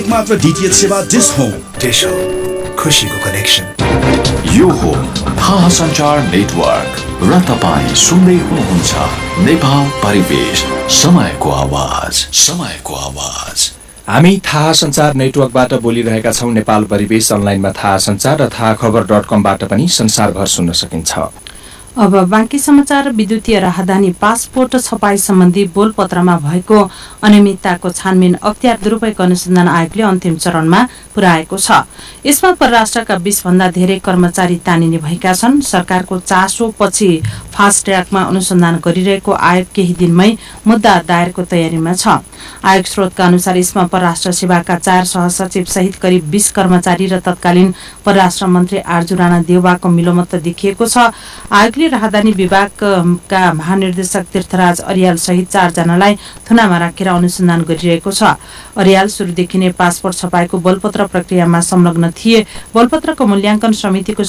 मात्र DTH सेवा dish home. Dish home, खुशीको कनेक्सन। यो हो थाहा सञ्चार नेटवर्क र तपाईँ सुन्दै हुनुहुन्छ नेपाल परिवेश, समयको आवाज, समयको आवाज। हामी थाहा सञ्चार नेटवर्कबाट बोलिरहेका छौं। नेपाल परिवेश अनलाइनमा थाहा सञ्चार र थाहाखबर.com बाट पनि संसारभर सुन्न सकिन्छ। अब बाँकी समाचार। विद्युतीय राहदानी पासपोर्ट छपाई सम्बन्धी बोलपत्रमा भएको अनियमितताको छानबिन अख्तियार दुरूपयोग अनुसन्धान आयोगले अन्तिम चरणमा पुर्याएको छ। यसमा परराष्ट्रका 20 भन्दा धेरै कर्मचारी तानिने भएका छन्। सरकारको चासोपछि फास्ट ट्र्याकमा अनुसन्धान गरिरहेको आयोग केही दिनमै मुद्दा दायरको तयारीमा छ। आयोग स्रोतका अनुसार यसमा परराष्ट्र सेवाका 4 सहसचिव सहित करिब 20 कर्मचारी र तत्कालीन परराष्ट्र मन्त्री आर्जु राणा देउवाको मिलोमत देखिएको छ। आयोगले राहदानी विभागका महानिर्देशक तीर्थराज अर्याल सहित 4 जनालाई थुनामा राखेर अनुसन्धान गरिरहेको छ। अर्याल सुरुदेखि नै पासपोर्ट छपाईको बोलपत्र प्रक्रियामा संलग्न थिए। बोलपत्रको मूल्याङ्कन समितिको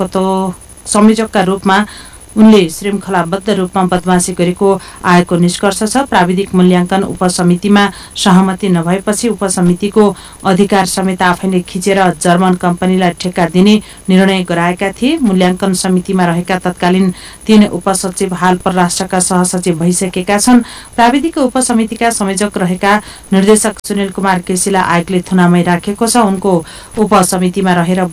संयोजकका रूपमा उनले श्रृङ्खलाबद्ध रूपमा बदमाशी गरेको आएको निष्कर्ष छ। प्राविधिक मूल्याङ्कन उपसमितिमा सहमति नभएपछि उपसमितिको अधिकार समेत आफैले खिचेर जर्मन कम्पनीलाई ठेक्का दिने निर्णय गराएका थिए। मूल्याङ्कन समितिमा रहेका तत्कालीन 3 उपसचिव हाल परराष्ट्रका सहसचिव भइसकेका छन्। प्राविधिक उपसमितिका संयोजक रहेका निर्देशक सुनिल कुमार केसीलाई आयोगले थुनामै राखेको छ। उनको उपसमितिमा रहेर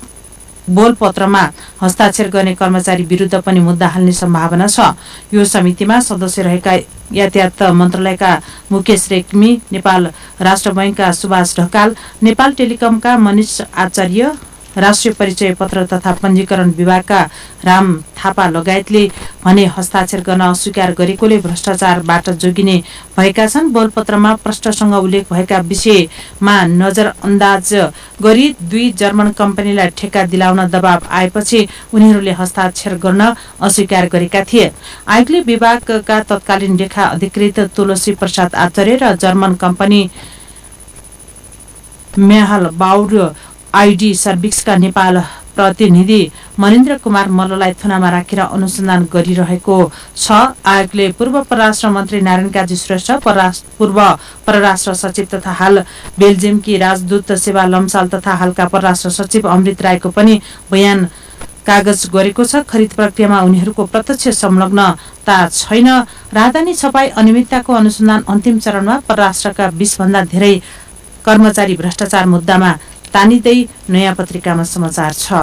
बोलपत्रमा हस्ताक्षर गर्ने कर्मचारी विरुद्ध पनि मुद्दा हाल्ने सम्भावना छ। यो समितिमा सदस्य रहेका यातायात मन्त्रालयका मुकेश रेग्मी, नेपाल राष्ट्र बैंकका सुभाष ढकाल, नेपाल टेलिकमका मनिष आचार्य, राष्ट्रिय परिचय पत्र तथा पञ्जीकरण विभागका राम थापा लगायतले भने हस्ताक्षर गर्न अस्वीकार गरेकोले भ्रष्टाचारबाट जोगिने भएका छन्। बोलपत्रमा प्रष्टसँग उल्लेख भएका विषयमा नजरअन्दाज गरी 2 जर्मन कम्पनीलाई ठेक्का दिलाउन दबाव आएपछि उनीहरूले हस्ताक्षर गर्न अस्वीकार गरेका थिए। आयोगले विभागका तत्कालीन लेखा अधिकृत तुलसी प्रसाद आचार्य र जर्मन कम्पनी मेहल बाउर आईडी सर्भिक्सका नेपाल प्रतिनिधि मनिन्द्र कुमार मल्ललाई थुनामा राखेर अनुसन्धान गरिरहेको छ। आयोगले पूर्व परराष्ट्र मन्त्री नारायण काजी श्रेष्ठ, पूर्व परराष्ट्र सचिव तथा हाल बेल्जियमकी राजदूत सेवा लम्साल तथा हालका परराष्ट्र सचिव अमृत राईको पनि बयान कागज गरेको छ। खरिद प्रक्रियामा उनीहरूको प्रत्यक्ष संलग्नता छैन। राहदानी छपाई अनियमितताको अनुसन्धान अन्तिम चरणमा। परराष्ट्रका 20 भन्दा धेरै कर्मचारी भ्रष्टाचार मुद्दामा तानिँदै नयाँ पत्रिकामा समाचार छ।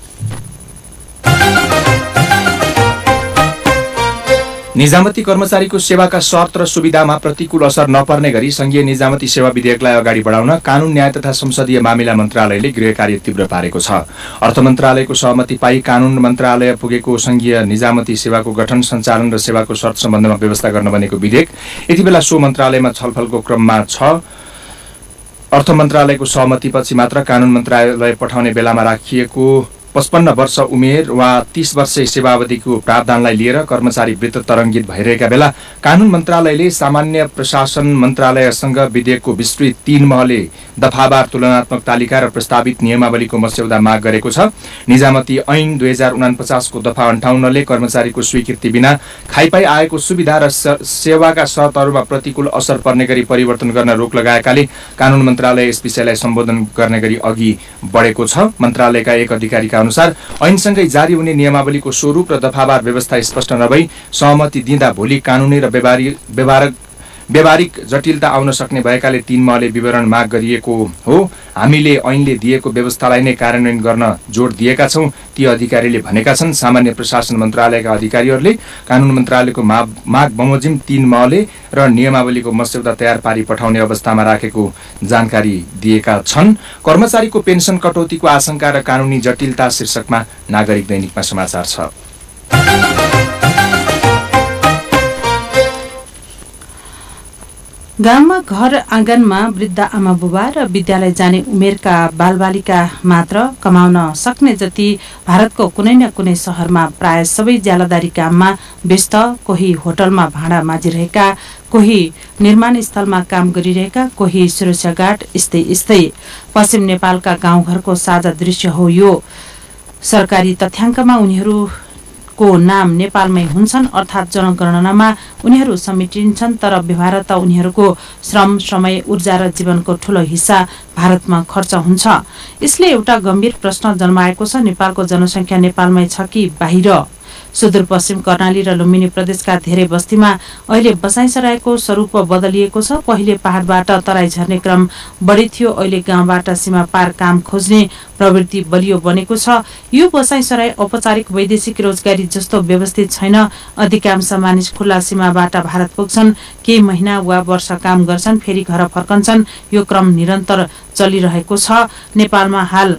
निजामती कर्मचारीको सेवाका शर्त र सुविधामा प्रतिकूल असर नपर्ने गरी संघीय निजामती सेवा विधेयकलाई अगाडि बढाउन कानून न्याय तथा संसदीय मामिला मन्त्रालयले गृह कार्य तीव्र पारेको छ। अर्थ मन्त्रालयको सहमति पाई कानून मन्त्रालय पुगेको संघीय निजामती सेवाको गठन, सञ्चालन र सेवाको शर्त सम्बन्धमा व्यवस्था गर्न बनेको विधेयक यति बेला सो मन्त्रालयमा छलफलको क्रममा छ। अर्थ मन्त्रालयको सहमतिपछि मात्र कानून मन्त्रालय पठाउने बेलामा राखिएको 55 वर्ष उमेर वा 30 वर्षे सेवावधिको प्रावधानलाई लिएर कर्मचारी वृत्त तरङ्गित भइरहेका बेला कानून मन्त्रालयले सामान्य प्रशासन मन्त्रालयसँग विधेयकको विस्तृत 3 महले दफावार तुलनात्मक तालिका र प्रस्तावित नियमावलीको मस्यौदा माग गरेको छ। निजामती ऐन 2049 को दफा 58ले कर्मचारीको स्वीकृति बिना खाइपाई आएको सुविधा र सेवाका शर्तहरूमा प्रतिकूल असर पर्ने गरी परिवर्तन गर्न रोक लगाएकाले कानून मन्त्रालय यस विषयलाई सम्बोधन गर्ने गरी अघि बढेको छ। मन्त्रालयका एक अधिकारीका अनुसार ऐनसँगै जारी हुने नियमावलीको स्वरूप र दफावार व्यवस्था स्पष्ट नभई सहमति दिँदा भोलि कानूनी र व्यावहारिक जटिलता आउन सक्ने भएकाले 3 महले विवरण माग गरिएको हो। हामीले ऐनले दिएको व्यवस्थालाई नै कार्यान्वयन गर्न जोड दिएका छौं, ती अधिकारीले भनेका छन्। सामान्य प्रशासन मन्त्रालयका अधिकारीहरूले कानून मन्त्रालयको माग बमोजिम 3 महले र नियमावलीको मस्यौदा तयार पारी पठाउने अवस्थामा राखेको जानकारी दिएका छन्। कर्मचारीको पेन्सन कटौतीको आशंका र कानूनी जटिलता शीर्षकमा नागरिक दैनिकमा समाचार छ। गाउँमा घर आँगनमा वृद्ध आमा बुबा र विद्यालय जाने उमेरका बालबालिका मात्र कमाउन सक्ने जति भारतको कुनै न कुनै शहरमा प्राय सबै ज्यालादारी काममा व्यस्त, कोही होटलमा भाँडा माझिरहेका, कोही निर्माण स्थलमा काम गरिरहेका, कोही सुरक्षा गार्ड, यस्तै पश्चिम नेपालका गाउँघरको साझा दृश्य हो यो। सरकारी तथ्याङ्कमा उनीहरू को नाम नेपालमै हुन्छन्, अर्थात् जनगणनामा उनीहरू समेटिन्छन्, तर व्यवहार त उनीहरूको श्रम, समय, ऊर्जा र जीवनको ठूलो हिस्सा भारतमा खर्च हुन्छ। यसले एउटा गम्भीर प्रश्न जन्माएको छ, नेपालको जनसङ्ख्या नेपालमै छ कि बाहिर? सुदूरपश्चिम कर्णाली र लुम्बिनी प्रदेशका धेरै बस्तीमा अहिले बसाइसराएको स्वरूप बदलिएको छ। पहिले पहाडबाट तराई झर्ने क्रम बढी थियो, अहिले गाउँबाट सीमा पार काम खोज्ने प्रवृत्ति बलियो बनेको छ। यो बसाइसराई औपचारिक वैदेशिक रोजगारी जस्तो व्यवस्थित छैन। अधिकांश मानिस खुल्ला सीमाबाट भारत पुग्छन्, केही महिना वा वर्ष काम गर्छन्, फेरि घर फर्कन्छन्। यो क्रम निरन्तर चलिरहेको छ। नेपालमा हाल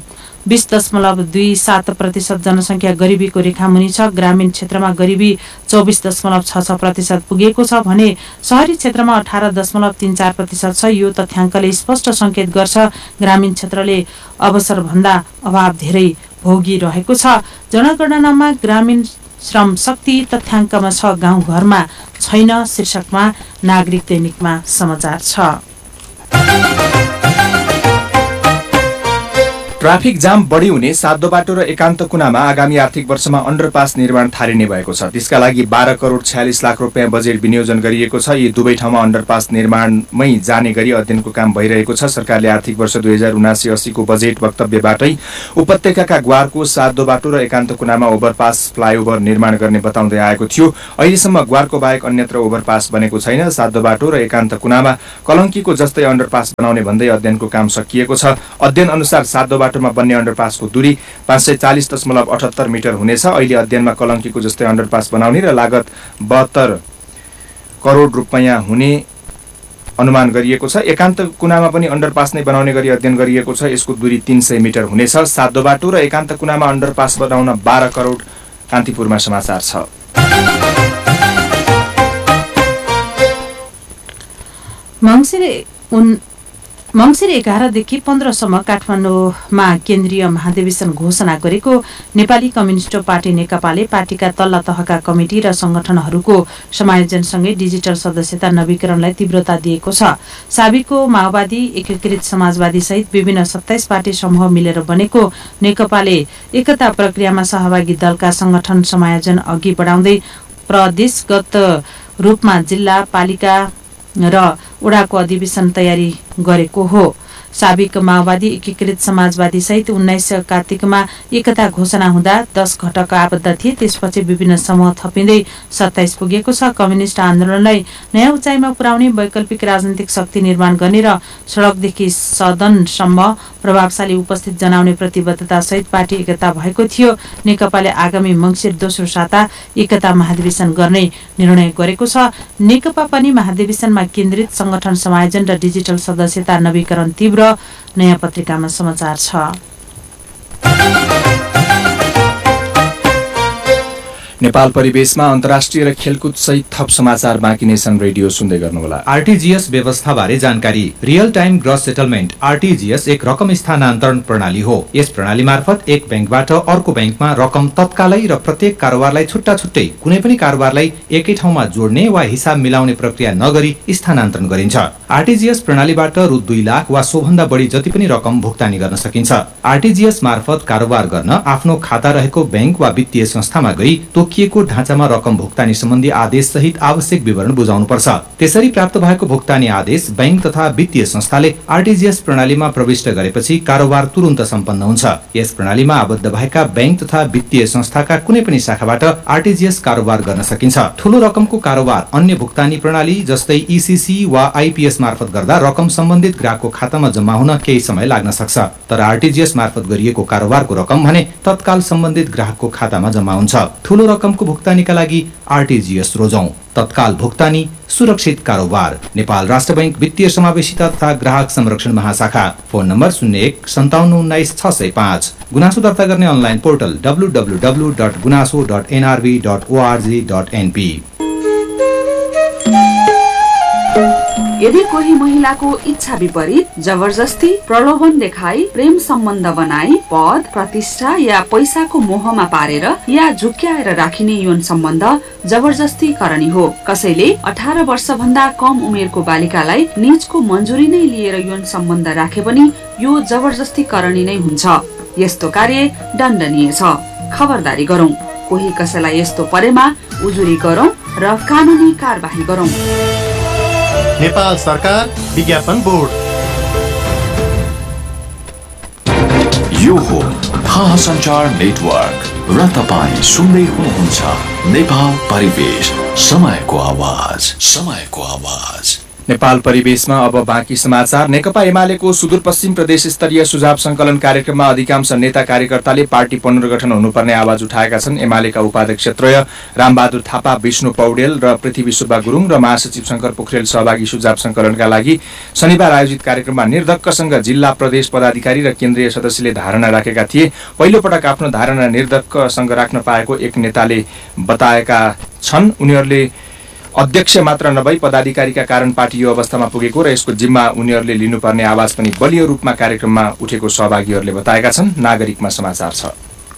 20.27% जनसङ्ख्या गरिबीको रेखामुनि छ। ग्रामीण क्षेत्रमा गरिबी 24.66% पुगेको छ भने शहरी क्षेत्रमा 18.34% छ। यो तथ्याङ्कले स्पष्ट संकेत गर्छ ग्रामीण क्षेत्रले अवसरभन्दा अभाव धेरै भोगिरहेको छ। जनगणनामा ग्रामीण श्रम शक्ति तथ्याङ्कमा छ, गाउँघरमा छैन। शीर्षकमा नागरिक दैनिकमा समाचार छ। ट्राफिक जाम बढी हुने सातो बाटो र एकान्त कुनामा आगामी आर्थिक वर्षमा अन्डरपास निर्माण थालिने भएको छ। त्यसका लागि 12 करोड 46 लाख रुपियाँ बजेट विनियोजन गरिएको छ। यी दुवै ठाउँमा अन्डरपास निर्माणमै जाने गरी अध्ययनको काम भइरहेको छ। सरकारले आर्थिक वर्ष 2079-80 को बजेट वक्तव्यबाटै उपत्यकाका ग्वारको सातो बाटो र एकान्त कुनामा ओभरपास फ्लाइओभर निर्माण गर्ने बताउँदै आएको थियो। अहिलेसम्म ग्वारको बाहेक अन्यत्र ओभरपास बनेको छैन। सातो बाटो र एकान्त कुनामा कलङ्कीको जस्तै अन्डरपास बनाउने भन्दै अध्ययनको काम सकिएको छ। अध्ययन अनुसार सातो बाटोमा बन्ने अन्डरपासको दूरी 540.78 मिटर हुनेछ। अहिले अध्ययनमा कलङ्कीको जस्तै अन्डरपास बनाउने र लागत 72 करोड रुपियाँ हुने अनुमान गरिएको छ। एकान्त कुनामा पनि अन्डरपास नै बनाउने गरी अध्ययन गरिएको छ। यसको दूरी 300 मिटर हुनेछ। सातो बाटो र एकान्त कुनामा अन्डरपास बनाउन 12 करोड। कान्तिपुरमा समाचार छ। मङ्सिर 11 देखि 15 सम्म काठमाडौँमा केन्द्रीय महाधिवेशन घोषणा गरेको नेपाली कम्युनिस्ट पार्टी नेकपाले पार्टीका तल्ला तहका कमिटी र संगठनहरूको समायोजनसँगै डिजिटल सदस्यता नवीकरणलाई तीव्रता दिएको छ। साबिकको माओवादी, एकीकृत समाजवादी सहित विभिन्न 27 पार्टी समूह मिलेर बनेको नेकपाले एकता प्रक्रियामा सहभागी दलका संगठन समायोजन अघि बढाउँदै प्रदेशगत रूपमा जिल्ला, पालिका र वडाको अधिवेशन तयारी गरेको हो। साबिक माओवादी, एकीकृत समाजवादी सहित 19 कार्तिकमा एकता घोषणा हुँदा 10 घटक आबद्ध थिए। त्यसपछि विभिन्न समूह थपिँदै 27 पुगेको छ। कम्युनिस्ट आन्दोलनलाई नयाँ उचाइमा पुर्याउने, वैकल्पिक राजनीतिक शक्ति निर्माण गर्ने र सडकदेखि सदनसम्म प्रभावशाली उपस्थित जनाउने प्रतिबद्धता सहित पार्टी एकता भएको थियो। नेकपाले आगामी मङ्सिर 2 साता एकता महाधिवेशन गर्ने निर्णय गरेको छ। नेकपा पनि महाधिवेशनमा केन्द्रित संगठन समायोजन र डिजिटल सदस्यता नवीकरण तीव्र। नयाँ पत्रिकामा समाचार छ। नेपाल परिवेशमा अन्तर्राष्ट्रिय र खेलकुद सहित थप समाचार बाँकी नेसन रेडियो सुन्दै गर्नुहोला। आरटीजीएस व्यवस्थाबारे जानकारी। Real time gross settlement RTGS एक रकम स्थानान्तरण प्रणाली हो। यस प्रणाली मार्फत एक बैंकबाट अर्को बैंकमा रकम तत्कालै र प्रत्येक कारोबारलाई छुट्टा छुट्टै कुनै पनि कारोबारलाई एकै ठाउँमा जोड्ने वा हिसाब मिलाउने प्रक्रिया नगरी स्थानान्तरण गरिन्छ। आरटीजीएस प्रणालीबाट रु 2 लाख वा सोभन्दा बढी जति पनि रकम भुक्तानी गर्न सकिन्छ। आरटीजीएस मार्फत कारोबार गर्न आफ्नो खाता रहेको बैंक वा वित्तीय संस्थामा गई तोकिएको ढाँचामा रकम भुक्तानी सम्बन्धी आदेश सहित आवश्यक विवरण बुझाउनुपर्छ। त्यसरी प्राप्त भएको भुक्तानी आदेश बैंक तथा वित्तीय संस्थाले आरटीजीएस प्रणालीमा प्रविष्ट गरेपछि कारोबार तुरुन्त सम्पन्न हुन्छ। यस प्रणालीमा आबद्ध भएका बैंक तथा वित्तीय संस्थाका कुनै पनि शाखाबाट आरटीजीएस कारोबार गर्न सकिन्छ। ठूलो रकमको कारोबार अन्य भुक्तानी प्रणाली जस्तै ईसीसी वा आईपीएस मार्फत गर्दा रकम सम्बन्धित ग्राहकको खातामा जम्मा हुन केही समय लाग्न सक्छ। तर आरटीजीएस मार्फत गरिएको कारोबारको रकम भने तत्काल सम्बन्धित ग्राहकको खातामा जम्मा हुन्छ। ठूलो रकमको भुक्तानीका लागि आरटीजीएस रोजौं। तत्काल भुक्तानी, सुरक्षित कारोबार। नेपाल राष्ट्र बैंक वित्तीय समावेशिता तथा ग्राहक संरक्षण महाशाखा। फोन नम्बर 015719 गुनासो दर्ता गर्ने अनलाइन पोर्टल www.gunaso.nrv.org.np। यदि कोही महिलाको इच्छा विपरीत जबरजस्ती, प्रलोभन देखाई, प्रेम सम्बन्ध बनाई, पद, प्रतिष्ठा या पैसाको मोहमा पारेर या झुक्क्याएर राखिने यौन सम्बन्ध जबरजस्ती करणी हो। कसैले 18 वर्ष भन्दा कम उमेरको बालिकालाई निजको मन्जुरी नै लिएर यौन सम्बन्ध राखे पनि यो जबरजस्ती करणी नै हुन्छ। यस्तो कार्य दण्डनीय छ। खबरदारी गरौं। कोही कसैलाई यस्तो परेमा उजुरी गरौं र कानुनी कारबाही गरौं। नेपाल सरकार विज्ञापन बोर्ड। यो हो थाहा सञ्चार नेटवर्क र तपाईं सुन्दै हुनुहुन्छ नेपाल परिवेश, समयको आवाज, समयको आवाज। नेपाल परिवेशमा अब बाँकी समाचार। नेकपा एमालेको सुदूरपश्चिम प्रदेश स्तरीय सुझाव संकलन कार्यक्रममा अधिकांश नेता कार्यकर्ताले पार्टी पुनर्गठन हुनुपर्ने आवाज उठाएका छन्। एमालेका उपाध्यक्ष त्रय रामबहादुर थापा, विष्णु पौडेल र पृथ्वी सुब्बा गुरुङ र महासचिव शंकर पोखरेल सहभागी सुझाव संकलनका लागि शनिबार आयोजित कार्यक्रममा निर्धक्कसँग जिल्ला प्रदेश पदाधिकारी र केन्द्रीय सदस्यले धारणा राखेका थिए। पहिलो पटक आफ्नो धारणा निर्धक्कसँग राख्न पाएको एक नेताले बताएका छन्। उनीहरूले अध्यक्ष मात्र नभई पदाधिकारीका कारण पार्टी यो अवस्थामा पुगेको र यसको जिम्मा उनीहरूले लिनुपर्ने आवाज पनि बलियो रूपमा कार्यक्रममा उठेको सहभागीहरूले बताएका छन्। नागरिकमा समाचार छ।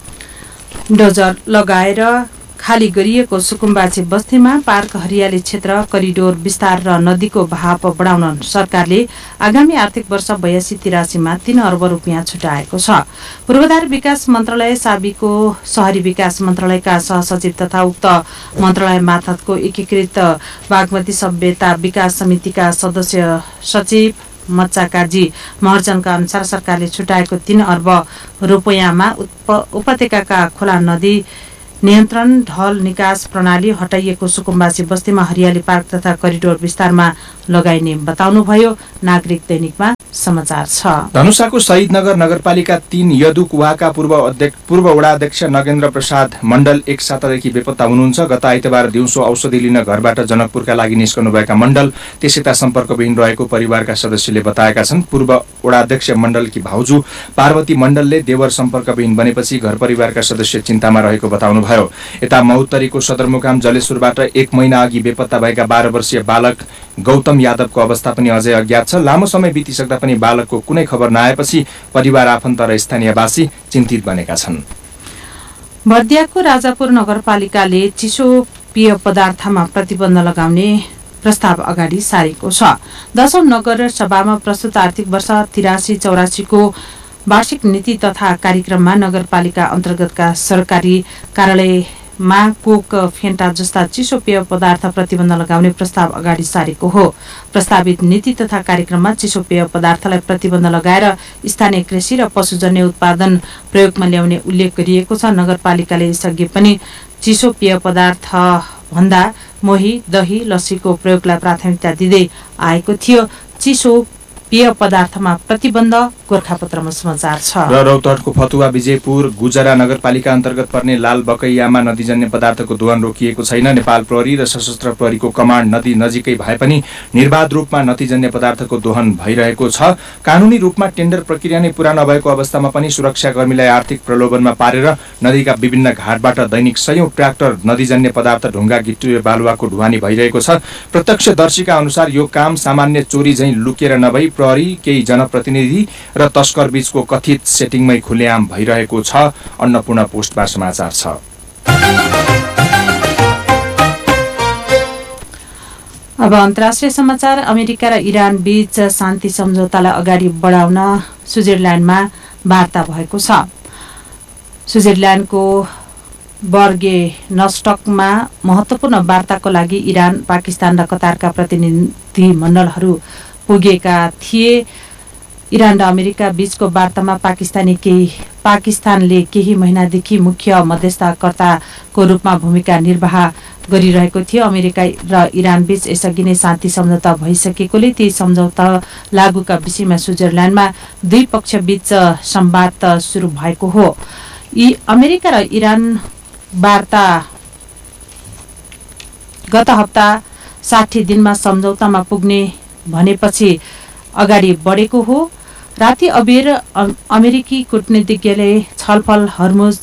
डोजर लगाएर खाली गरिएको सुकुम्बासी बस्तीमा पार्क हरियाली क्षेत्र करिडोर विस्तार र नदीको बहाव बढाउन सरकारले आगामी आर्थिक वर्ष 82-83मा 3 अर्ब रुपियाँ छुटाएको छ। पूर्वाधार विकास मन्त्रालय साबीको शहरी विकास मन्त्रालयका सहसचिव तथा उक्त मन्त्रालय मार्फतको एकीकृत बागमती सभ्यता विकास समितिका सदस्य सचिव मच्चा काजी महर्जनका अनुसार सरकारले छुटाएको 3 अर्ब रुपियाँमा उपत्यकाका खोला नदी नियन्त्रण ढल निकास प्रणाली हटाइएको सुकुम्बासी बस्तीमा हरियाली पार्क तथा करिडोर विस्तारमा लगाइने बताउनुभयो। नागरिक दैनिकमा समाचार छ। धनुषाको शहीदनगर नगरपालिका 3 यदुकुवाका पूर्व वडाध्यक्ष नगेन्द्र प्रसाद मण्डल 1 सातादेखि बेपत्ता हुनुहुन्छ। गत आइतबार दिउँसो औषधि लिन घरबाट जनकपुरका लागि निस्कनुभएका मण्डल त्यसैता सम्पर्कविहीन रहेको परिवारका सदस्यले बताएका छन्। पूर्व वडाध्यक्ष मण्डलकी भाउजू पार्वती मण्डलले देवर सम्पर्कविहीन बनेपछि घर परिवारका सदस्य चिन्तामा रहेको बताउनुभयो। यता मौतरीको सदरमुकाम जलेश्वरबाट 1 महिना अघि बेपत्ता भएका 12 वर्षीय बालक गौतम यादवको अवस्था पनि अझै अज्ञात छ। लामो समय बितिसक्दा पनि बालकको कुनै खबर नआएपछि परिवार आफन्त र स्थानीयवासी चिन्तित बनेका छन्। बर्दियाको राजापुर नगरपालिकाले चिसो पेय पदार्थमा प्रतिबन्ध लगाउने प्रस्ताव अगाडि सारेको छ। 10औं नगर सभामा प्रस्तुत आर्थिक वर्ष 83-84 को वार्षिक नीति तथा कार्यक्रममा नगरपालिका अन्तर्गतका सरकारी कार्यालयमा कोक, फेन्टा जस्ता चिसो पेय पदार्थ प्रतिबन्ध लगाउने प्रस्ताव अगाडि सारेको हो। प्रस्तावित नीति तथा कार्यक्रममा चिसो पेय पदार्थलाई प्रतिबन्ध लगाएर स्थानीय कृषि र पशुजन्य उत्पादन प्रयोगमा ल्याउने उल्लेख गरिएको छ। नगरपालिकाले यसअघि पनि चिसो पेय पदार्थ भन्दा मोही, दही, लस्सीको प्रयोगलाई प्राथमिकता दिँदै आएको थियो। चिसो पेय पदार्थमा प्रतिबन्ध गोर्खापत्रमा समाचार छ। र रौतहटको फतुवा, विजयपुर, गुजरा नगरपालिका अन्तर्गत पर्ने लाल बकैयामा नदीजन्य पदार्थको दोहन रोकिएको छैन। नेपाल प्रहरी र सशस्त्र प्रहरीको कमान्ड नदी नजिकै भए पनि निर्बाध रूपमा नदीजन्य पदार्थको दोहन भइरहेको छ। कानूनी रूपमा टेन्डर प्रक्रिया नै पूरा नभएको अवस्थामा पनि सुरक्षाकर्मीलाई आर्थिक प्रलोभनमा पारेर नदीका विभिन्न घाटबाट दैनिक 100औं ट्र्याक्टर नदीजन्य पदार्थ ढुङ्गा, गिट्टी र बालुवाको ढुवानी भइरहेको छ। प्रत्यक्षदर्शीका अनुसार यो काम सामान्य चोरी झैं लुकेर नभई प्रहरी, केही जनप्रतिनिधि र तस्कर बीचको कथित सेटिङमै खुलेआम भइरहेको छ। अन्नपूर्ण पोस्टमा समाचार छ। अब अन्तर्राष्ट्रिय समाचार। अमेरिका र इरान बीच शान्ति सम्झौतालाई अगाडि बढाउन स्विजरल्याण्डमा वार्ता भएको छ। स्विजरल्याण्डको बर्गे नस्टकमा महत्वपूर्ण वार्ताको लागि इरान, पाकिस्तान र कतारका प्रतिनिधि मण्डलहरू पुगेका थिए। इरान र अमेरिका बीचको वार्तामा पाकिस्तानले केही महिनादेखि मुख्य मध्यस्थकर्ताको रूपमा भूमिका निर्वाह गरिरहेको थियो। अमेरिका र इरान बीच यसअघि नै शान्ति सम्झौता भइसकेकोले ती सम्झौता लागूका विषयमा स्विजरल्याण्डमा दुई पक्षबीच संवाद सुरु भएको हो। अमेरिका र इरान वार्ता गत हप्ता 60 दिनमा सम्झौतामा पुग्ने भनेपछि अगाडि बढेको हो। राति अबेर अमेरिकी कूटनीतिज्ञले छलफल, हर्मुज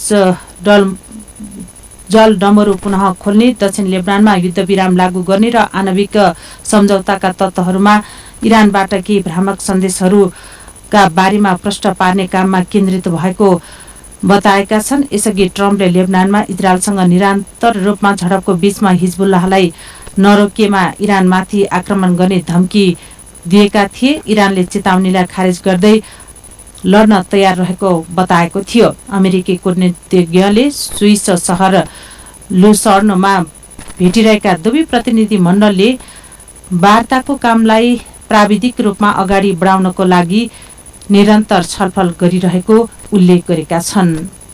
जल डमरू पुनः खोल्ने, दक्षिण लेबनानमा युद्धविराम लागू गर्ने र आणविक सम्झौताका तत्त्वहरूमा इरानबाट केही भ्रामक सन्देशहरूका बारेमा प्रश्न पार्ने काममा केन्द्रित भएको बताएका छन्। यसअघि ट्रम्पले लेबनानमा इजरायलसँग निरन्तर रूपमा झडपको बीचमा हिजबुल्लाहलाई नरोकिएमा इरानमाथि आक्रमण गर्ने धम्की दिएका थिए। इरानले चेतावनीलाई खारेज गर्दै लड्न तयार रहेको बताएको थियो। अमेरिकी कूटनीतिज्ञले स्विस सहर लुसर्नमा भेटिरहेका दुवै प्रतिनिधिमण्डलले वार्ताको कामलाई प्राविधिक रूपमा अगाडि बढाउनको लागि निरन्तर छलफल गरिरहेको उल्लेख गरेका छन्।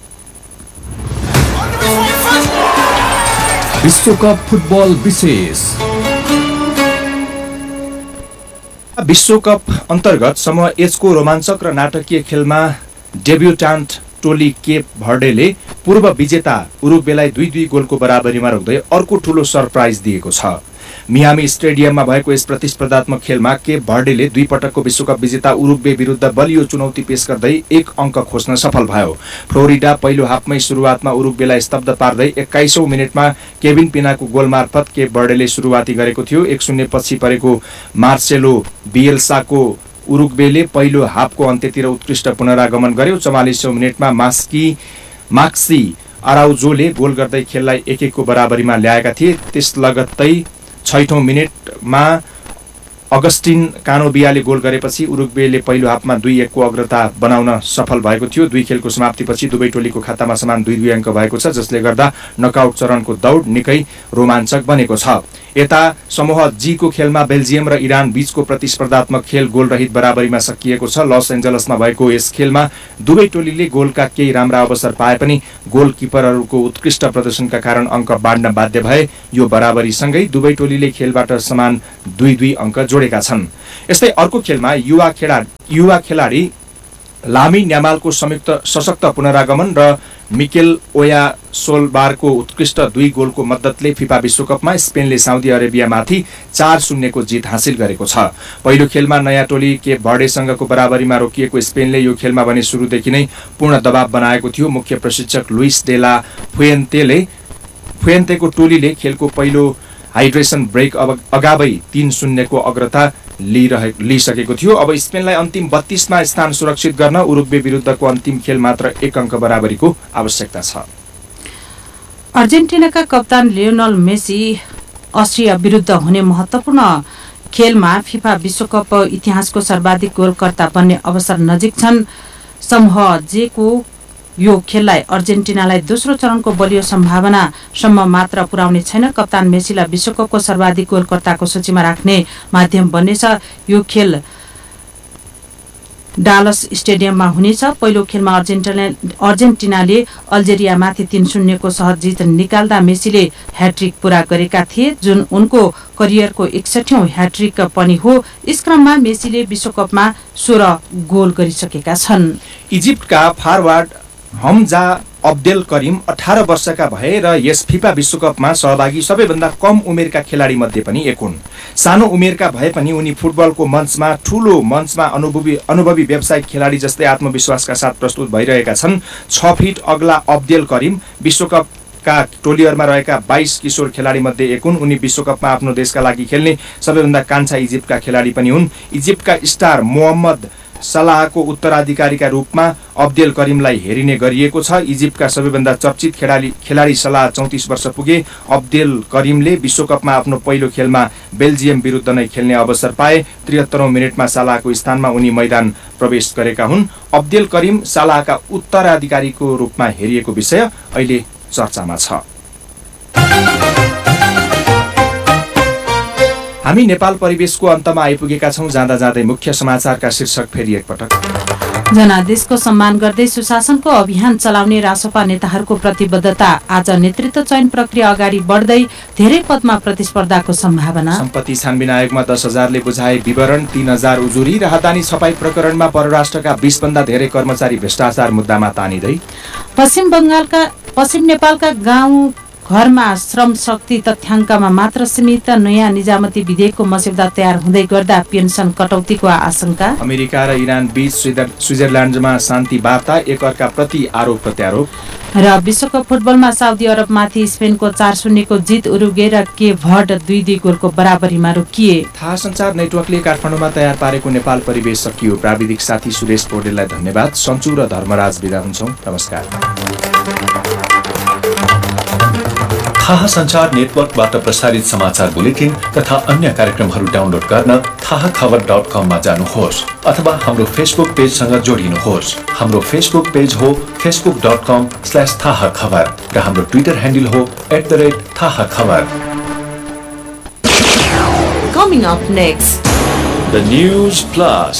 विश्वकप फुटबल विशेष। विश्वकप अन्तर्गत समूह एचको रोमाञ्चक र नाटकीय खेलमा डेब्युटान्ट टोली केप भर्डेले पूर्व विजेता उरुग्वेलाई 2-2 गोलको बराबरीमा रोक्दै अर्को ठूलो सरप्राइज दिएको छ। मियामी स्टेडियममा भएको यस प्रतिस्पर्धात्मक खेलमा केप भर्डेले 2 पटकको विश्वकप विजेता उरुग्वे विरुद्ध बलियो चुनौती पेश गर्दै 1 अङ्क खोज्न सफल भयो। फ्लोरिडा पहिलो हाफमै सुरुवातमा उरुग्वेलाई स्तब्ध पार्दै 21औं मिनेटमा केभिन पिनाको गोल मार्फत केप भर्डेले सुरुवाती गरेको थियो। 1-0 पछि परेको मार्सेलो बिएल्साको उरुग्वेले पहिलो हाफको अन्त्यतिर उत्कृष्ट पुनरागमन गर्यो। 44औं मिनेटमा माक्सी अराउजोले गोल गर्दै खेललाई 1-1 को बराबरीमा ल्याएका थिए। त्यस लगत्तै 6औं मिनेटमा अगस्टिन कानोबियाले गोल गरेपछि उरुग्वेले पहिलो हाफमा 2-1 को अग्रता बनाउन सफल भएको थियो। 2 खेलको समाप्तिपछि दुवै टोलीको खातामा समान 2-2 अङ्क भएको छ, जसले गर्दा नकआउट चरणको दौड निकै रोमाञ्चक बनेको छ। यता समूह जी को खेलमा बेल्जियम र इरान बीचको प्रतिस्पर्धात्मक खेल गोलरहित बराबरीमा सकिएको छ। लस एन्जलसमा भएको यस खेलमा दुवै टोलीले गोलका केही राम्रा अवसर पाए पनि गोलकिपरहरूको उत्कृष्ट प्रदर्शनका कारण अङ्क बाँड्न बाध्य भए। यो बराबरीसँगै दुवै टोलीले खेलबाट समान 2-2 अङ्क जोडेका छन्। यस्तै अर्को खेलमा युवा खेलाडी लामी न्यामालको सशक्त पुनरागमन र मिकेल ओया सोलबारको उत्कृष्ट 2 गोलको मद्दतले फिफा विश्वकपमा स्पेनले साउदी अरेबियामाथि 4-0 को जित हासिल गरेको छ। पहिलो खेलमा नयाँ टोली केप भर्डेसँगको बराबरीमा रोकिएको स्पेनले यो खेलमा भने सुरुदेखि नै पूर्ण दबाव बनाएको थियो। मुख्य प्रशिक्षक लुइस डेला फुएन्तेको टोलीले खेलको पहिलो हाइड्रेसन ब्रेक अगावै 3-0 को अग्रता लिइसकेको थियो। अब स्पेनलाई अन्तिम 32 मा स्थान सुरक्षित गर्न उरुग्वे विरुद्धको अन्तिम खेल मात्र 1 अङ्क बराबरीको आवश्यकता छ। अर्जेन्टिनाका कप्तान लियोनल मेसी अस्ट्रिया विरुद्ध हुने महत्वपूर्ण खेलमा फिफा विश्वकप इतिहासको सर्वाधिक गोलकर्ता बन्ने अवसर नजिक छन्। समूह जे को यो खेललाई अर्जेन्टिनालाई दोस्रो चरणको बलियो सम्भावनासम्म मात्र पुर्याउने छैन। कप्तान मेसीलाई विश्वकपको सर्वाधिक गोलकर्ताको सूचीमा राख्ने माध्यम बन्नेछ। यो खेल डालस स्टेडियममा हुनेछ। पहिलो खेलमा अर्जेन्टिनाले अल्जेरियामाथि 3-0 को सहज जित निकाल्दा मेसीले ह्याट्रिक पूरा गरेका थिए, जुन उनको करियरको 61औं ह्याट्रिक पनि हो। यस क्रममा मेसीले विश्वकपमा 16 गोल गरिसकेका छन्। इजिप्टका फरवार्ड हमजा अब्देल करिम 18 वर्षका भए र यस फिफा विश्वकपमा सहभागी सबैभन्दा कम उमेरका खेलाडी मध्ये पनि एक हुन्। सानो उमेरका भए पनि उनी फुटबलको मञ्चमा ठूलो मञ्चमा अनुभवी व्यावसायिक खेलाडी जस्तै आत्मविश्वासका साथ प्रस्तुत भइरहेका छन्। 6 फिट अग्ला अब्देल करिम विश्वकपका टोलीहरूमा रहेका 22 किशोर खेलाडी मध्ये एक हुन्। उनी विश्वकपमा आफ्नो देशका लागि खेल्ने सबैभन्दा कान्छा इजिप्टका खेलाडी पनि हुन्। इजिप्टका स्टार मोहम्मद सलाहको उत्तराधिकारीका रूपमा अब्देल करिमलाई हेरिने गरिएको छ। इजिप्टका सबैभन्दा चर्चित खेलाडी सलाह 34 वर्ष पुगे। अब्देल करिमले विश्वकपमा आफ्नो पहिलो खेलमा बेल्जियम विरुद्ध नै खेल्ने अवसर पाए। 73औं मिनेटमा सलाहको स्थानमा उनी मैदान प्रवेश गरेका हुन्। अब्देल करिम सलाहका उत्तराधिकारीको रूपमा हेरिएको विषय अहिले चर्चामा छ। हामी नेपाल परिवेशको अन्तमा आइपुगेका छौं। जाँदा जाँदै मुख्य समाचारका शीर्षक फेरि एकपटक। जनादेशको सम्मान गर्दै सुशासनको अभियान चलाउने रासपा नेताहरूको प्रतिबद्धता। आज नेतृत्व चयन प्रक्रिया अगाडि बढ्दै धेरै पदमा प्रतिस्पर्धाको सम्भावना। सम्पत्ति छानबिन आयोगमा 10,000 ले बुझाए विवरण, 3,000 उजुरी। राहदानी छपाई प्रकरणमा परराष्ट्रका 20 भन्दा धेरै कर्मचारी भ्रष्टाचार मुद्दामा तानिँदै। पश्चिम नेपालका गाउँ घरमा श्रम शक्ति तथ्याङ्कमा मात्र सीमित नयाँ निजामती विधेयकको मस्यौदा तयार हुँदै गर्दा पेन्सन कटौतीको आशंका। अमेरिका र इरान बीच स्विजरल्यान्डमा शान्ति वार्ता, एकअर्का प्रति आरोप प्रत्यारोप। र विश्वकप फुटबलमा साउदी अरबमाथि स्पेनको 4-0 को जित। उरुग्वे र केप भर्ड 2-2 गोलको बराबरीमा रोकिए। थाहा सञ्चार नेटवर्कले काठमाडौँमा तयार पारेको नेपाल परिवेश सकियो। प्राविधिक साथी सुरेश पौडेललाई धन्यवाद। सञ्चु र धर्मराज बिदा हुन्छौं। नमस्कार। थाहा सञ्चार नेटवर्कबाट प्रसारित समाचार बुलेटिन तथा अन्य कार्यक्रमहरू डाउनलोड गर्न थाहाखबर.com मा जानुहोस् अथवा हाम्रो फेसबुक पेजसँग जोडिनुहोस्। हाम्रो फेसबुक पेज हो facebook.com/थाहाखबर र हाम्रो ट्विटर ह्यान्डल हो @थाहाखबर। Coming up next, The News Plus.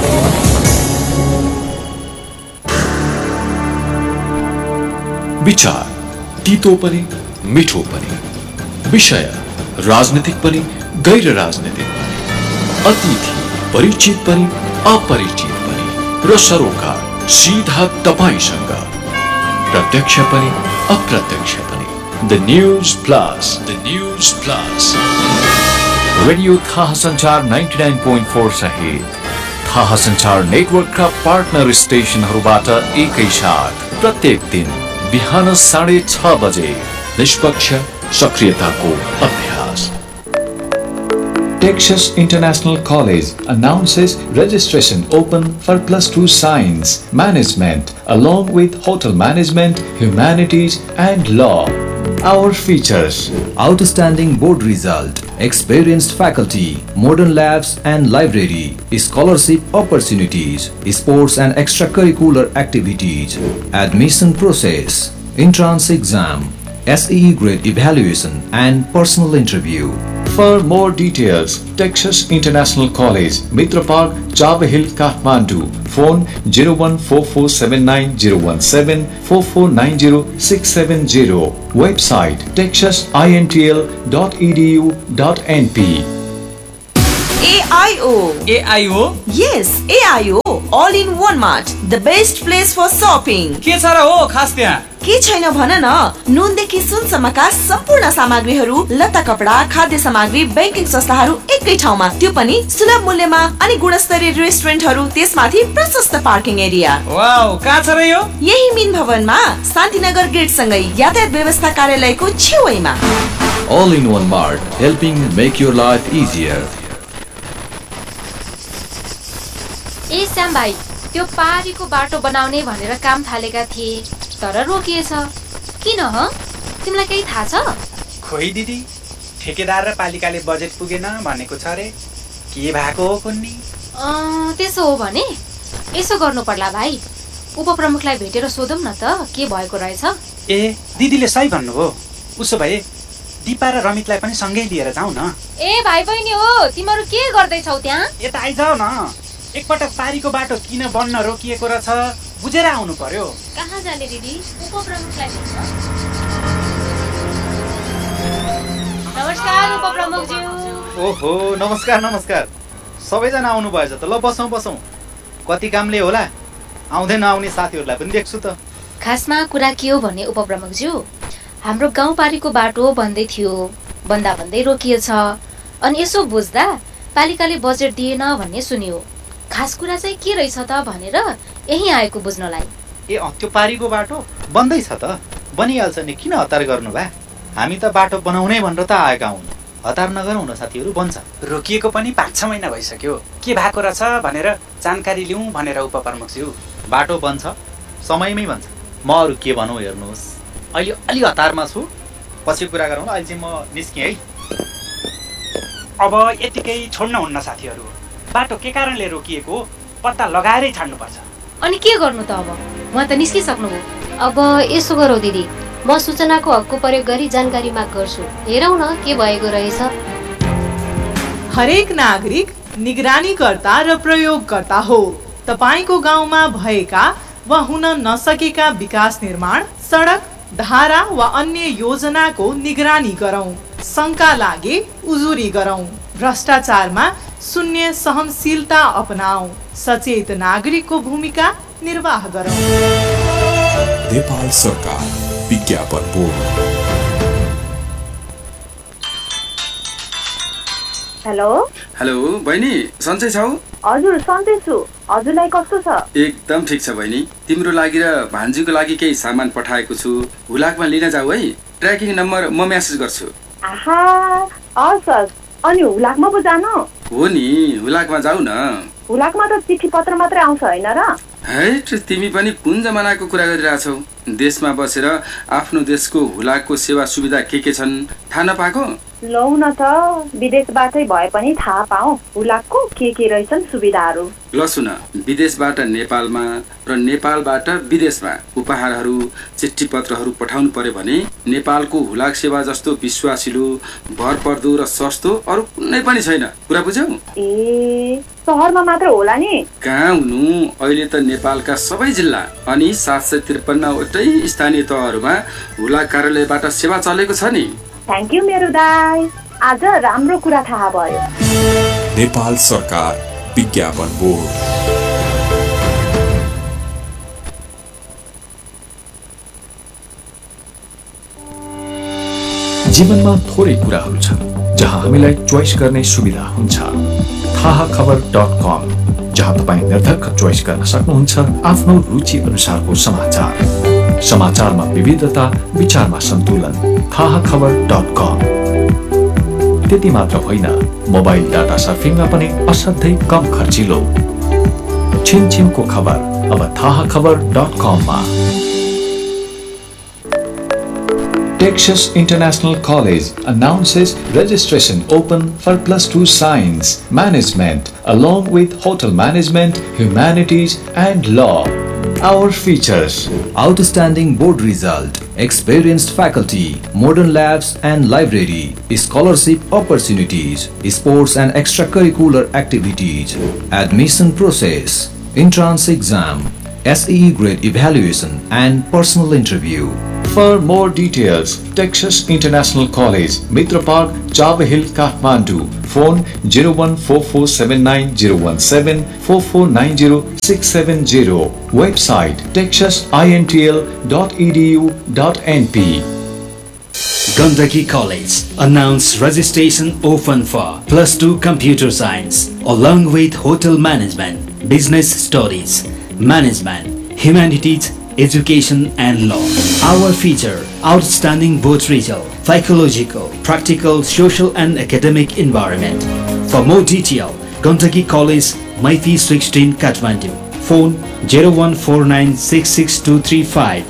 विचार तीतो पनि मिठो पनि, विषय राजनीतिक पनि गैर राजनीतिक पनि, अतिथि परिचित पनि अपरिचित पनि र सरोकार सीधा तपाईसँग, प्रत्यक्ष पनि अप्रत्यक्ष पनि। The news plus, the news plus. Radio थाहा सञ्चार 99.4 सहित थाहा सञ्चार नेटवर्कका पार्टनर स्टेशनहरूबाट एकैसाथ प्रत्येक दिन बिहान 6:30 बजे निष्पक्ष सक्रियताको अभ्यास। Texas International College announces registration open for +2 Science, Management, along with Hotel Management, Humanities and Law. Our features: outstanding board result, experienced faculty, modern labs and library, scholarship opportunities, sports and extracurricular activities, admission process, entrance exam, SEE grade evaluation and personal interview. For more details, Texas International College, Mitra Park, Chava Hill, Kathmandu. Phone 0144790117 4490-670. Website texasintl.edu.np. AIO. AIO? Yes, AIO. All in one mart. The best place for shopping. के छ र हो खास त्यहाँ? के छैन भन न। नुनदेखि सुनसम्मका सम्पूर्ण सामग्रीहरू, लत्ता कपडा, खाद्य सामग्री, बैंकिङ संस्थाहरू एकै ठाउँमा, त्यो पनि सुलभ मूल्यमा, अनि गुणस्तरीय रेस्टुरेन्टहरू, त्यसमाथि प्रशस्त पार्किङ एरिया। वाउ, कहाँ छ र यो? यही मिन भवनमा शान्तिनगर गेट सँगै यातायात व्यवस्था कार्यालयको छेउमा। All in one mart, helping make your life easier. ए श्याम भाइ, त्यो पारीको बाटो बनाउने भनेर काम थालेका थिए, तर रोकिएछ। किन ह? तिमीलाई केही थाहा छ? खोइ दिदी, ठेकेदार र पालिकाले बजेट पुगेन भनेको छ रे। के भएको हो कुन्नी? त्यसो हो भने यसो गर्नु पर्ला भाइ, उपप्रमुखलाई भेटेर सोधौँ न त के भएको रहेछ। ए दिदीले सही भन्नुभयो। उसो भए दिपा र रमितलाई पनि सँगै लिएर जाउँ न। ए भाइ बहिनी हो, तिमीहरू के गर्दैछौ त्यहाँ? यता आइजाऊ न। एकपटक पारीको बाटो किन बन्न रोकिएको रहेछ बुझेर आउनु पर्यो। कहाँ जाने दिदी? उपप्रमुखलाई भेट्न। नमस्कार उपप्रमुखज्यू। ओहो, नमस्कार नमस्कार। सबैजना आउनु भएछ त। ल बसौँ बसौँ। कति कामले होला, आउँदै नआउने साथीहरूलाई पनि देख्छु त। खासमा कुरा के हो भने उपप्रमुखज्यू, हाम्रो गाउँपारीको बाटो बन्दै थियो, बन्दा भन्दै रोकिएछ। अनि यसो बुझ्दा पालिकाले बजेट दिएन भन्ने सुन्यो। खास कुरा चाहिँ के रहेछ त भनेर यही आएको बुझ्नलाई। ए त्यो पारीको बाटो बन्दैछ त। बनिहाल्छ नि, किन हतार गर्नु भा? हामी त बाटो बनाउनै भनेर त आएका हुन्। हतार नगरौँ न साथीहरू, बन्छ। रोकिएको पनि 5-6 महिना भइसक्यो। के भएको रहेछ भनेर जानकारी लिउँ भनेर उपप्रमुखज्यू। बाटो बन्छ, समयमै बन्छ। म अरू के भनौँ हेर्नुहोस्, अहिले अलि हतारमा छु, पछि कुरा गरौँ। अहिले चाहिँ म निस्केँ है। अब यतिकै छोड्न हुन्न साथीहरू। बाटो के कारणले रोकिएको पत्ता लगाएरै छाड्नुपर्छ। अनि के गर्नु त अब? उहाँ त निस्किसक्नु हो। अब यसो गरौँ दिदी, म सूचनाको हकको प्रयोग गरी जानकारी माग गर्छु। हेरौँ न के भएको रहेछ। हरेक नागरिक निगरानीकर्ता र प्रयोगकर्ता हो। तपाईको गाउँमा भएका वा हुन नसकेका विकास निर्माण, सडक, धारा वा अन्य योजनाको निगरानी गरौँ। शंका लागे उजुरी गरौँ। भ्रष्टाचारमा शून्य सहनशीलता अपनाऊ। सचेत नागरिकको भूमिका निर्वाह गरौँ। नेपाल सरकार विज्ञापन बोर्ड। हेलो हेलो बहिनी, सन्चै छौ? हजुर सन्चै छु। हजुरलाई कस्तो छ? एकदम ठिक छ बहिनी। तिम्रो लागि र भान्जीको लागि केही सामान पठाएको छु, हुलाकमा लिन जाऊ है। ट्र्याकिङ नम्बर म मेसेज गर्छु। आहा, हस्। अनि हुलाकमा पो जानु? हो नि, हुलाकमा जाऊ न। हुलाकमा त चिठी पत्र मात्रै आउँछ होइन र? हैट, तिमी पनि कुन जमानाको कुरा गरिरहेछौ? देशमा बसेर आफ्नो देशको हुलाकको सेवा सुविधा के छन् थाहा नपाएको? लौ न त, विदेशबाटै भए पनि थाहा पाऊ हुलाकको के रहेछन् सुविधाहरू। ल सुन, विदेशबाट नेपालमा र नेपालबाट विदेशमा उपहारहरू चिठी पत्रहरू पठाउनु पर्यो भने नेपालको हुलाक सेवा जस्तो विश्वासिलो, भरपर्दो र सस्तो अरू कुनै पनि छैन। कुरा बुझ्यौ? ए, सहरमा मात्र होला नि? कहाँ हुनु, अहिले त नेपालका सबै जिल्ला अनि 753 वटै स्थानीय तहहरूमा हुलाक कार्यालयबाट सेवा चलेको छ नि। थ्याङ्क यू मेरो दाइ, आज राम्रो कुरा थाहा भयो। नेपाल सरकार विज्ञापन बोर्ड। जीवनमा थोरै कुराहरू छन् जहाँ हामीलाई चोइस गर्ने सुविधा हुन्छ। थाहाखबर.com, जहाँ तपाईँ निर्धक्क चोइस गर्न सक्नुहुन्छ आफ्नो रुचि अनुसारको समाचार। समाचारमा विविधता, विचारमा सन्तुलन। थाहाखबर.com। त्यति मात्र होइन, मोबाइल डाटा सर्फिङमा पनि असाध्यै कम खर्चिलो। छिनछिनको खबर अब थाहाखबर.com मा। Texas International College announces registration open for +2 Science, Management, along with Hotel Management, Humanities and Law. Our features: outstanding board result, experienced faculty, modern labs and library, scholarship opportunities, sports and extracurricular activities, admission process, entrance exam, SEE grade evaluation and personal interview. For more details, Texas International College, Mitra Park, Java Hill, Kathmandu. Phone 0144790117 4490-670. Website texasintl.edu.np. Gandaki College announced registration open for +2 Computer Science along with Hotel Management, Business Studies, Management, Humanities, Education and Law. Our feature: outstanding both result, psychological, practical, social and academic environment. For more detail, Gandaki College, Maithi 16, Kathmandu. Phone 01496623598510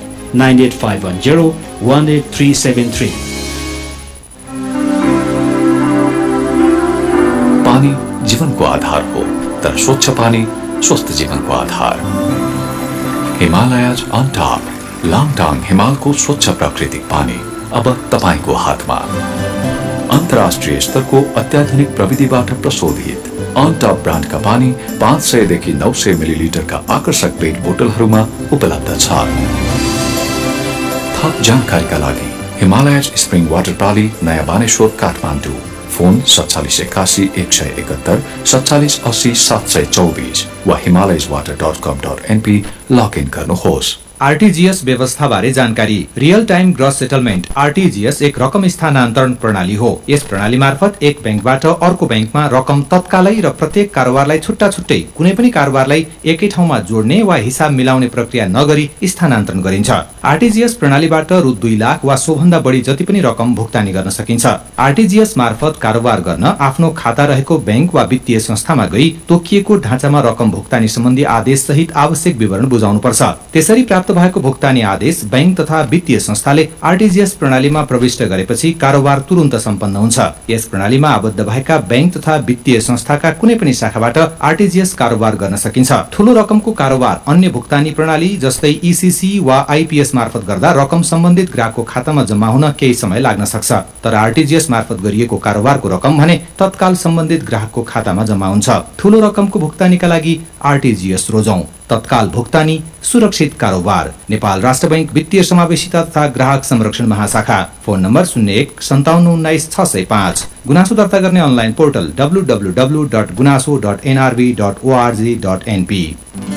18373. पानी जीवनको आधार हो, तर स्वच्छ पानी स्वस्थ जीवनको आधार। Himalayas on top, Langtang हिमालको स्वच्छ प्राकृतिक पानी अब तपाईको हातमा। अन्तर्राष्ट्रिय स्तरको अत्याधुनिक प्रविधिबाट प्रशोधित अन टप ब्रान्डका पानी 500 देखि 900 मिलिलिटरका आकर्षक पेट बोतलहरूमा उपलब्ध छ। थप जानकारीका लागि हिमालयज स्प्रिङ वाटर प्राली, नयाँ बानेश्वर, काठमाडौँ। फोन 4781 171 4780 724 वा himalayaswater.com.np लगइन गर्नुहोस्। आरटीजीएस व्यवस्था बारे जानकारी। Real time gross settlement RTGS एक रकम स्थानान्तरण प्रणाली हो। यस प्रणाली मार्फत एक बैंकबाट अर्को बैंकमा रकम तत्कालै र प्रत्येक कारोबारलाई छुट्टा छुट्टै कुनै पनि कारोबारलाई एकै ठाउँमा जोड्ने वा हिसाब मिलाउने प्रक्रिया नगरी स्थानान्तरण गरिन्छ। आरटीजीएस प्रणालीबाट रु 2 लाख वा सोभन्दा बढी जति पनि रकम भुक्तानी गर्न सकिन्छ। आरटीजीएस मार्फत कारोबार गर्न आफ्नो खाता रहेको बैंक वा वित्तीय संस्थामा गई तोकिएको ढाँचामा रकम भुक्तानी सम्बन्धी आदेश सहित आवश्यक विवरण बुझाउनुपर्छ। त्यसरी प्राप्त भएको भुक्तानी आदेश बैंक तथा वित्तीय संस्थाले आरटीजीएस प्रणालीमा प्रविष्ट गरेपछि कारोबार तुरुन्त सम्पन्न हुन्छ। यस प्रणालीमा आबद्ध भएका बैंक तथा वित्तीय संस्थाका कुनै पनि शाखाबाट आरटीजीएस कारोबार गर्न सकिन्छ। ठूलो रकमको कारोबार अन्य भुक्तानी प्रणाली जस्तै ईसीसी वा आईपीएस मार्फत गर्दा रकम सम्बन्धित ग्राहकको खातामा जम्मा हुन केही समय लाग्न सक्छ। तर आरटीजीएस मार्फत गरिएको कारोबारको रकम भने तत्काल सम्बन्धित ग्राहकको खातामा जम्मा हुन्छ। ठूलो रकमको भुक्तानीका लागि आरटीजीएस रोजौं। तत्काल भुक्तानी, सुरक्षित कारोबार। नेपाल राष्ट्र बैंक वित्तीय समावेशिता तथा ग्राहक संरक्षण महाशाखा। फोन नम्बर 015719 गुनासो दर्ता गर्ने अनलाइन पोर्टल www.gunaso.nrb.org.np।